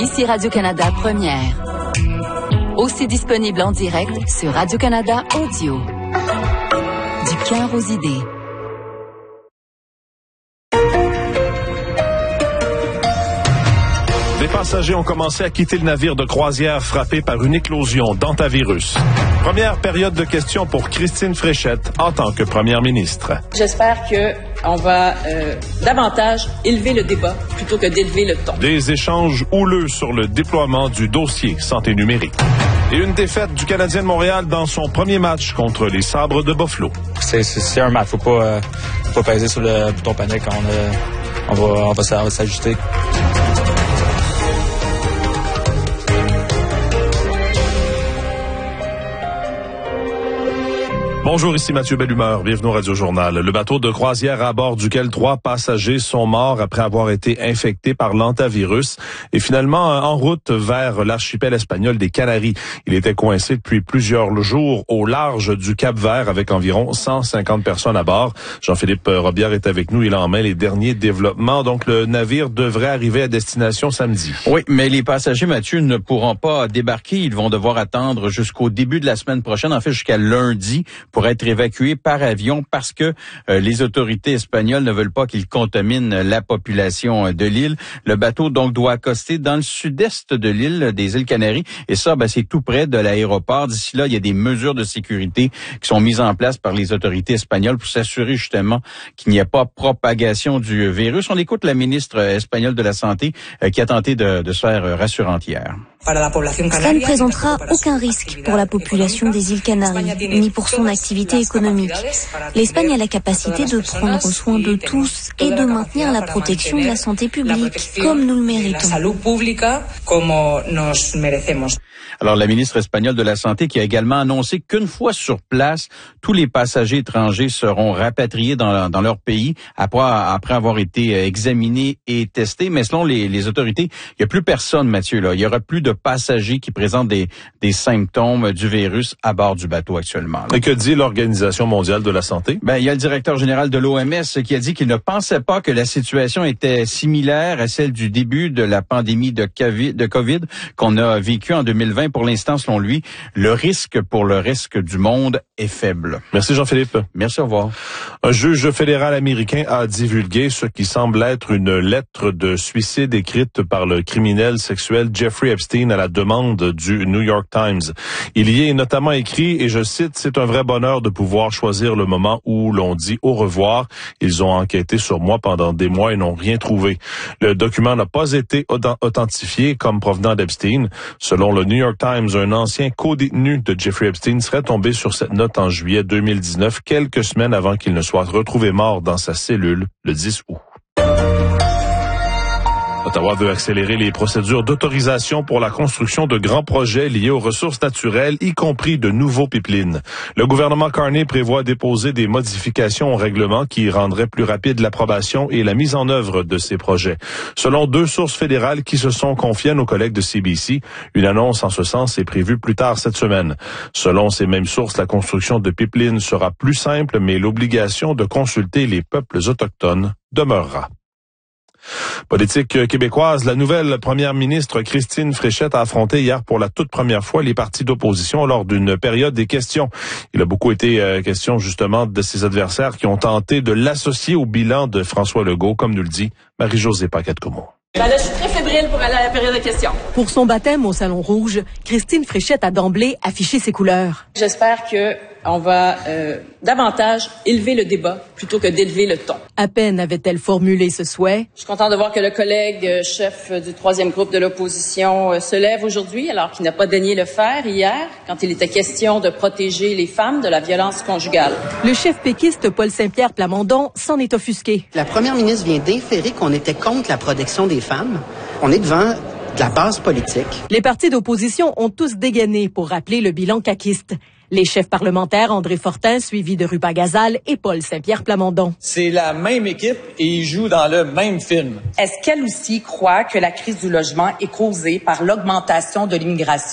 Ici Radio-Canada Première. Aussi disponible en direct sur Radio-Canada Audio. Du cœur aux idées. Des passagers ont commencé à quitter le navire de croisière frappé par une éclosion d'hantavirus. Première période de questions pour Christine Fréchette en tant que première ministre. J'espère qu'on va davantage élever le débat plutôt que d'élever le ton. Des échanges houleux sur le déploiement du dossier santé numérique. Et une défaite du Canadien de Montréal dans son premier match contre les Sabres de Buffalo. C'est un match, faut pas peser sur le bouton panique quand on va s'ajuster. Bonjour, ici Mathieu Bellumeur. Bienvenue au Radio-Journal. Le bateau de croisière à bord duquel 3 passagers sont morts après avoir été infectés par l'hantavirus est finalement en route vers l'archipel espagnol des Canaries. Il était coincé depuis plusieurs jours au large du Cap-Vert avec environ 150 personnes à bord. Jean-Philippe Robillard est avec nous. Il a en main les derniers développements. Donc, le navire devrait arriver à destination samedi. Oui, mais les passagers, Mathieu, ne pourront pas débarquer. Ils vont devoir attendre jusqu'au début de la semaine prochaine, en fait jusqu'à lundi, pour être évacués par avion parce que les autorités espagnoles ne veulent pas qu'ils contaminent la population de l'île. Le bateau donc doit accoster dans le sud-est de l'île, des îles Canaries, et ça, c'est tout près de l'aéroport. D'ici là, il y a des mesures de sécurité qui sont mises en place par les autorités espagnoles pour s'assurer justement qu'il n'y a pas propagation du virus. On écoute la ministre espagnole de la Santé qui a tenté de se faire rassurante hier. Cela ne présentera aucun risque pour la population des îles Canaries, ni pour son activité économique. L'Espagne a la capacité de prendre soin de tous et de maintenir la protection de la santé publique, comme nous le méritons. Alors, la ministre espagnole de la Santé qui a également annoncé qu'une fois sur place, tous les passagers étrangers seront rapatriés dans leur pays après avoir été examinés et testés. Mais selon les autorités, il n'y a plus personne, Mathieu, là. Il y aura plus de passagers qui présentent des symptômes du virus à bord du bateau actuellement, là. Et que dit l'Organisation mondiale de la santé? Il y a le directeur général de l'OMS qui a dit qu'il ne pensait pas que la situation était similaire à celle du début de la pandémie de COVID qu'on a vécue en 2020. Pour l'instant, selon lui, le risque pour le reste du monde est faible. Merci Jean-Philippe. Merci, au revoir. Un juge fédéral américain a divulgué ce qui semble être une lettre de suicide écrite par le criminel sexuel Jeffrey Epstein à la demande du New York Times. Il y est notamment écrit, et je cite, « C'est un vrai bonheur de pouvoir choisir le moment où l'on dit au revoir. Ils ont enquêté sur moi pendant des mois et n'ont rien trouvé. » Le document n'a pas été authentifié comme provenant d'Epstein. Selon le New York Times, un ancien co-détenu de Jeffrey Epstein serait tombé sur cette note en juillet 2019, quelques semaines avant qu'il ne soit retrouvé mort dans sa cellule le 10 août. Ottawa veut accélérer les procédures d'autorisation pour la construction de grands projets liés aux ressources naturelles, y compris de nouveaux pipelines. Le gouvernement Carney prévoit déposer des modifications au règlement qui rendraient plus rapide l'approbation et la mise en œuvre de ces projets. Selon 2 sources fédérales qui se sont confiées à nos collègues de CBC, une annonce en ce sens est prévue plus tard cette semaine. Selon ces mêmes sources, la construction de pipelines sera plus simple, mais l'obligation de consulter les peuples autochtones demeurera. Politique québécoise, la nouvelle première ministre Christine Fréchette a affronté hier pour la toute première fois les partis d'opposition lors d'une période des questions. Il a beaucoup été question justement de ses adversaires qui ont tenté de l'associer au bilan de François Legault, comme nous le dit Marie-Josée Paquette-Comeau. Là, je suis très fébrile pour aller à la période de questions. Pour son baptême au Salon Rouge, Christine Fréchette a d'emblée affiché ses couleurs. J'espère qu'on va davantage élever le débat plutôt que d'élever le ton. À peine avait-elle formulé ce souhait. Je suis contente de voir que le collègue chef du 3e groupe de l'opposition se lève aujourd'hui, alors qu'il n'a pas daigné le faire hier, quand il était question de protéger les femmes de la violence conjugale. Le chef péquiste Paul Saint-Pierre Plamondon s'en est offusqué. La première ministre vient d'inférer qu'on était contre la protection des femmes. On est devant de la base politique. Les partis d'opposition ont tous dégainé pour rappeler le bilan caquiste. Les chefs parlementaires André Fortin, suivi de Rupa Gazal et Paul Saint-Pierre Plamondon. C'est la même équipe et ils jouent dans le même film. Est-ce qu'elle aussi croit que la crise du logement est causée par l'augmentation de l'immigration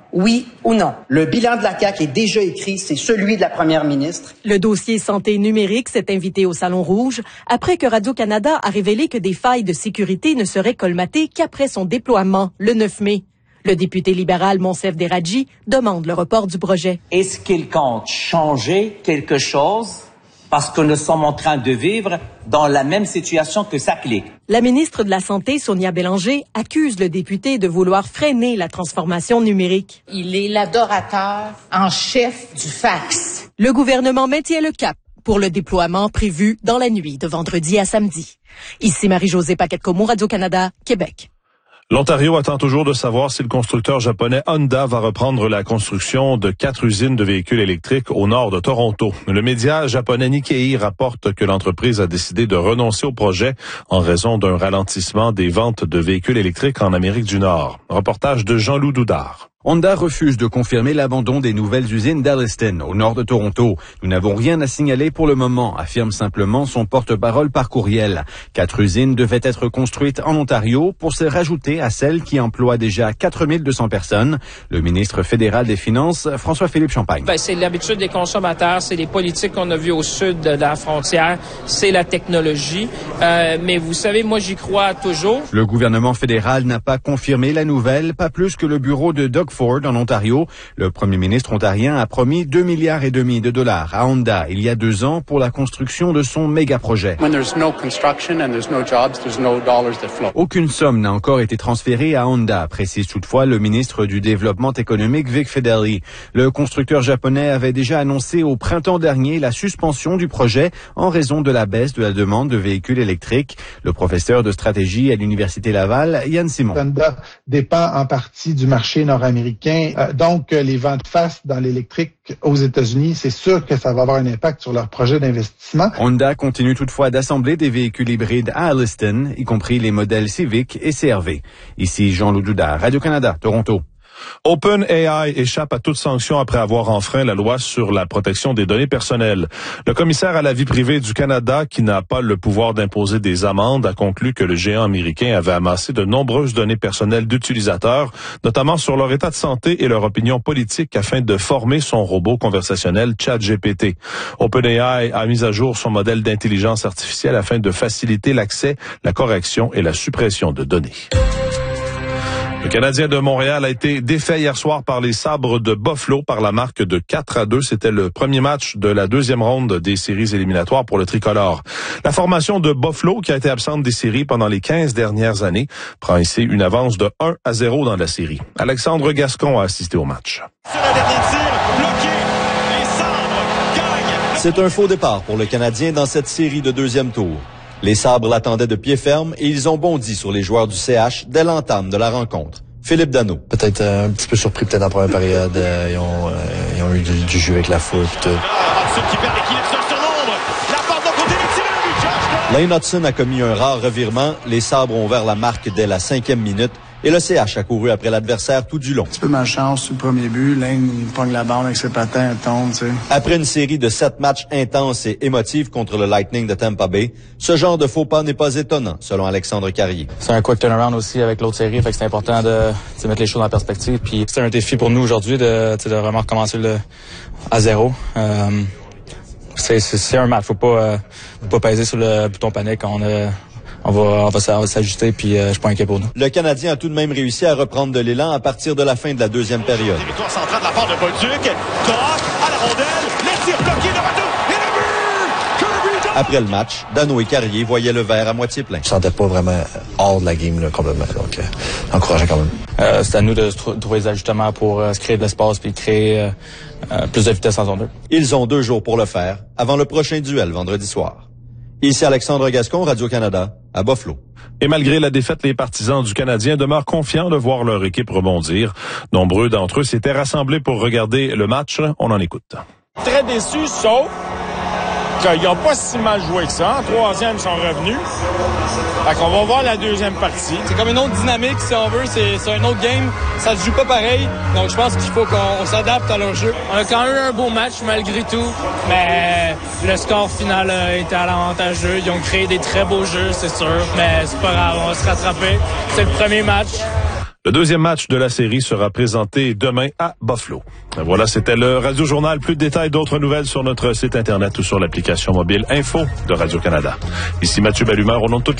Oui ou non? Le bilan de la CAQ est déjà écrit, c'est celui de la première ministre. Le dossier santé numérique s'est invité au Salon Rouge après que Radio-Canada a révélé que des failles de sécurité ne seraient colmatées qu'après son déploiement le 9 mai. Le député libéral Monsef Deradji demande le report du projet. Est-ce qu'il compte changer quelque chose parce que nous sommes en train de vivre dans la même situation que SACLIC? La ministre de la Santé, Sonia Bélanger, accuse le député de vouloir freiner la transformation numérique. Il est l'adorateur en chef du fax. Le gouvernement maintient le cap pour le déploiement prévu dans la nuit de vendredi à samedi. Ici Marie-Josée Paquette-Comeau, Radio-Canada, Québec. L'Ontario attend toujours de savoir si le constructeur japonais Honda va reprendre la construction de 4 usines de véhicules électriques au nord de Toronto. Le média japonais Nikkei rapporte que l'entreprise a décidé de renoncer au projet en raison d'un ralentissement des ventes de véhicules électriques en Amérique du Nord. Reportage de Jean-Loup Doudard. Honda refuse de confirmer l'abandon des nouvelles usines d'Alliston, au nord de Toronto. Nous n'avons rien à signaler pour le moment, affirme simplement son porte-parole par courriel. 4 usines devaient être construites en Ontario pour se rajouter à celles qui emploient déjà 4200 personnes. Le ministre fédéral des Finances, François-Philippe Champagne. C'est l'habitude des consommateurs, c'est les politiques qu'on a vues au sud de la frontière, c'est la technologie. Mais vous savez, moi j'y crois toujours. Le gouvernement fédéral n'a pas confirmé la nouvelle, pas plus que le bureau de Doug Ford en Ontario. Le premier ministre ontarien a promis 2,5 milliards de dollars à Honda il y a 2 ans pour la construction de son méga-projet. Aucune somme n'a encore été transférée à Honda, précise toutefois le ministre du Développement économique Vic Fedeli. Le constructeur japonais avait déjà annoncé au printemps dernier la suspension du projet en raison de la baisse de la demande de véhicules électriques. Le professeur de stratégie à l'Université Laval, Yann Simon. Honda dépend en partie du marché nord-américain. Donc, les ventes face dans l'électrique aux États-Unis, c'est sûr que ça va avoir un impact sur leur projet d'investissement. Honda continue toutefois d'assembler des véhicules hybrides à Alliston, y compris les modèles Civic et CR-V. Ici Jean-Loup Doudard, Radio-Canada, Toronto. OpenAI échappe à toute sanction après avoir enfreint la loi sur la protection des données personnelles. Le commissaire à la vie privée du Canada, qui n'a pas le pouvoir d'imposer des amendes, a conclu que le géant américain avait amassé de nombreuses données personnelles d'utilisateurs, notamment sur leur état de santé et leur opinion politique, afin de former son robot conversationnel ChatGPT. OpenAI a mis à jour son modèle d'intelligence artificielle afin de faciliter l'accès, la correction et la suppression de données. Le Canadien de Montréal a été défait hier soir par les Sabres de Buffalo par la marque de 4-2. C'était le premier match de la 2e ronde des séries éliminatoires pour le tricolore. La formation de Buffalo, qui a été absente des séries pendant les 15 dernières années, prend ici une avance de 1-0 dans la série. Alexandre Gascon a assisté au match. Sur le dernier tir, bloqué, les Sabres gagnent. C'est un faux départ pour le Canadien dans cette série de 2e tour. Les Sabres l'attendaient de pied ferme et ils ont bondi sur les joueurs du CH dès l'entame de la rencontre. Philippe Danault. Peut-être un petit peu surpris peut-être en première période. Ils ont eu du jeu avec la foule et tout. Lane Hudson a commis un rare revirement. Les Sabres ont ouvert la marque dès la 5e minute. Et le CH a couru après l'adversaire tout du long. Un petit peu malchance sur le premier but. Lane, il pogne la bande avec ses patins, elle tombe, tu sais. Après une série de 7 matchs intenses et émotifs contre le Lightning de Tampa Bay, ce genre de faux pas n'est pas étonnant, selon Alexandre Carrier. C'est un quick turnaround aussi avec l'autre série, fait que c'est important de mettre les choses en perspective. Puis c'est un défi pour nous aujourd'hui de vraiment recommencer à zéro. C'est un match, faut pas peser sur le bouton panique. On va s'ajuster, puis je suis pas inquiet pour nous. Le Canadien a tout de même réussi à reprendre de l'élan à partir de la fin de la 2e période. Victoire centrale de la part de Bolduc. Toc à la rondelle. Les tirs bloqués de retour. Et le but! Kirby! Après le match, Danault et Carrier voyaient le verre à moitié plein. Je sentais pas vraiment hors de la game là, complètement. Donc, encourageant quand même. C'est à nous de trouver des ajustements pour se créer de l'espace puis créer plus de vitesse en zone 2. Ils ont 2 jours pour le faire, avant le prochain duel vendredi soir. Ici Alexandre Gascon, Radio-Canada, à Buffalo. Et malgré la défaite, les partisans du Canadien demeurent confiants de voir leur équipe rebondir. Nombreux d'entre eux s'étaient rassemblés pour regarder le match. On en écoute. Très déçus, sauf qu'ils n'ont pas si mal joué que ça. En 3e, ils sont revenus. Fait qu'on va voir la 2e partie. C'est comme une autre dynamique, si on veut. C'est un autre game. Ça se joue pas pareil. Donc, je pense qu'il faut qu'on s'adapte à leur jeu. On a quand même eu un beau match, malgré tout. Mais le score final a été à l'avantage d'eux. Ils ont créé des très beaux jeux, c'est sûr. Mais c'est pas grave, on va se rattraper. C'est le premier match. Le deuxième match de la série sera présenté demain à Buffalo. Voilà, c'était le Radio Journal. Plus de détails, d'autres nouvelles sur notre site Internet ou sur l'application mobile Info de Radio-Canada. Ici Mathieu Ballumeur, au nom de toute